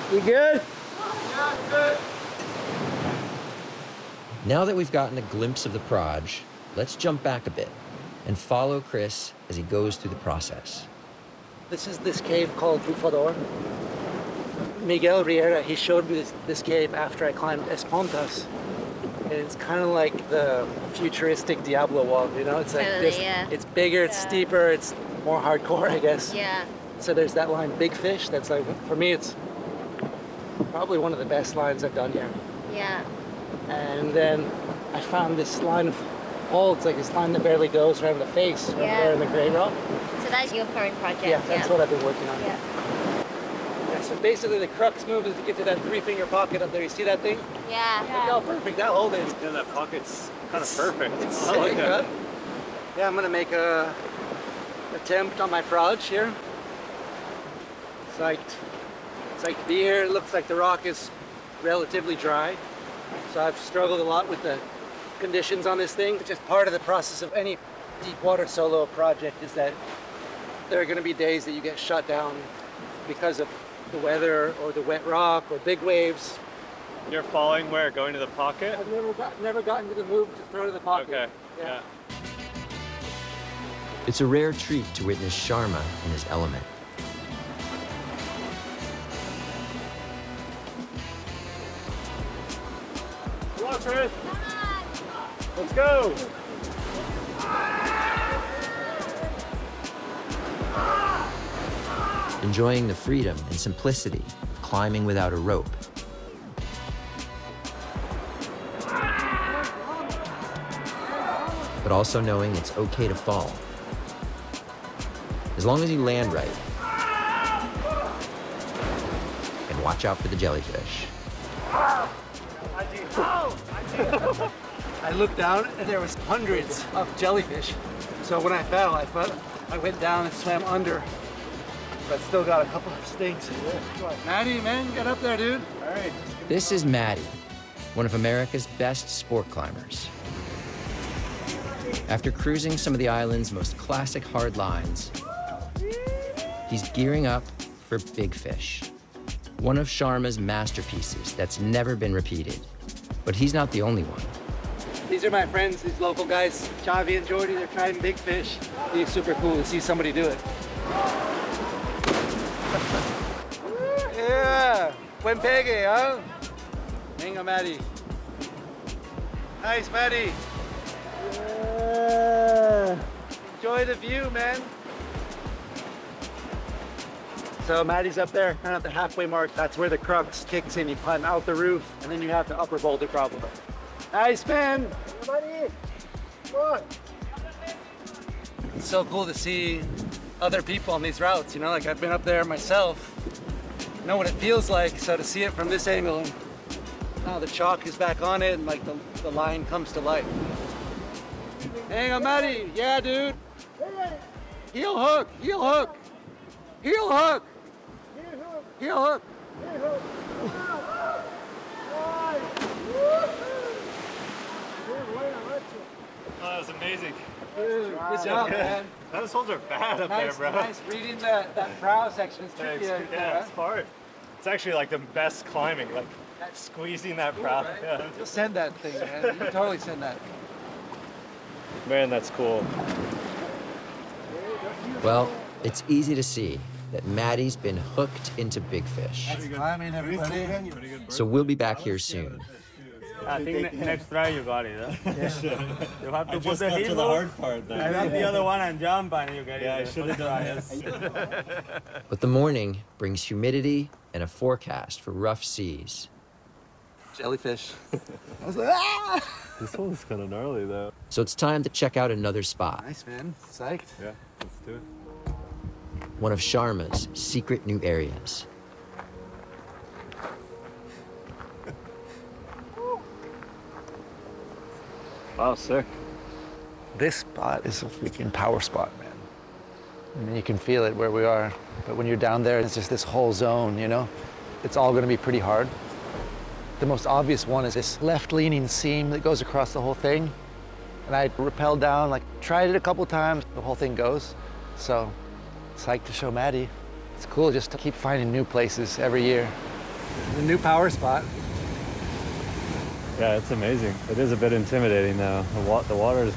You good? Now that we've gotten a glimpse of the Proj, let's jump back a bit and follow Chris as he goes through the process. This is this cave called Bufador. Miguel Riera, he showed me this cave after I climbed Espontas. And it's kind of like the futuristic Diablo wall, you know? It's like Totally, this, yeah. it's bigger, it's steeper, it's more hardcore, I guess. Yeah. So there's that line, Big Fish, that's like, for me, it's probably one of the best lines I've done here. Yeah. And then I found this line of holds, like this line that barely goes around the face, right there in the gray rock. So that's your current project? Yeah, that's what I've been working on. Yeah. Yeah, so basically the crux move is to get to that 3-finger pocket up there. You see that thing? Yeah. Look how perfect that hold is. Yeah, that pocket's kind of perfect. It's I like sick, that. huh? Yeah, I'm gonna make a attempt on my Proj here. Psyched. Psyched to be here. It looks like the rock is relatively dry. So I've struggled a lot with the conditions on this thing. It's just part of the process of any deep water solo project is that there are gonna be days that you get shut down because of the weather or the wet rock or big waves. You're following where? Going to the pocket? I've never gotten to the move to throw to the pocket. Okay, yeah. It's a rare treat to witness Sharma in his element. Come on, Chris. Let's go. Enjoying the freedom and simplicity of climbing without a rope. But also knowing it's okay to fall. As long as you land right. And watch out for the jellyfish. I looked down and there was hundreds of jellyfish. So when I fell, I went down and swam under, but still got a couple of stings. Maddie, man, get up there, dude. All right. This is Maddie, one of America's best sport climbers. After cruising some of the island's most classic hard lines, he's gearing up for Big Fish, one of Sharma's masterpieces that's never been repeated. But he's not the only one. These are my friends, these local guys, Chavi and Jordy. They're trying Big Fish. It's super cool to see somebody do it. Yeah, buen pegue, huh? Venga, Maddie. Nice, Maddie. Yeah. Enjoy the view, man. So Maddie's up there, kind of at the halfway mark. That's where the crux kicks in. You climb out the roof, and then you have the upper boulder problem. Nice, man. Buddy. Come on. It's so cool to see other people on these routes, you know? Like, I've been up there myself. I know what it feels like, so to see it from this angle, and now the chalk is back on it, and like the line comes to life. Hang on, Maddie. Yeah, dude. Heel hook, heel hook. Heel hook. Heel hook. Oh, that was amazing. Good job, man. Those holes are bad up there, bro. Nice reading that prow section. It's tricky. Yeah, it's hard. It's actually like the best climbing, like squeezing that prow. Right? Yeah. You'll send that thing, man. You can totally send that. Man, that's cool. Well, it's easy to see that Maddie's been hooked into Big Fish. That's climbing, everybody. So we'll be back here soon. I think next try you got it. Huh? Yeah. You have to I put just the got heel to the hook, hard part there. and then the other one and jump and you get it. Yeah, I should have done this. But the morning brings humidity and a forecast for rough seas. Jellyfish. I was like, ah! This one's kind of gnarly, though. So it's time to check out another spot, Nice, man. Psyched. Yeah, let's do it. one of Sharma's secret new areas. Wow, sick. This spot is a freaking power spot, man. I mean, you can feel it where we are, but when you're down there, it's just this whole zone, you know? It's all gonna be pretty hard. The most obvious one is this left-leaning seam that goes across the whole thing. And I rappelled down, like, tried it a couple times, the whole thing goes. So, psyched to show Maddie. It's cool just to keep finding new places every year. The new power spot. Yeah, it's amazing. It is a bit intimidating though. The water is